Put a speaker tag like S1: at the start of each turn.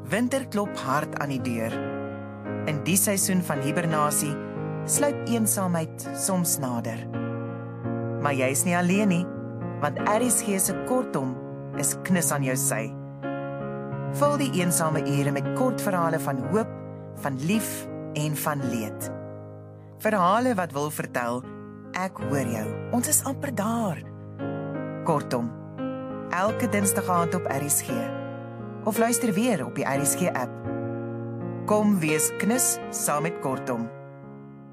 S1: Winter klop hard aan die deur. In die seisoen van hibernasie sluip eensaamheid soms nader. Maar jy is nie alleen nie, want RSG se kortom is knus aan jou sy. Vul die eensame ure met kort verhale van hoop, van lief en van leed. Verhale wat wil vertel, ek hoor jou, ons is amper daar. Kortom, elke dinsdag aand op RSG, of luister weer op die RSG app. Kom wees knus saam met Kortom.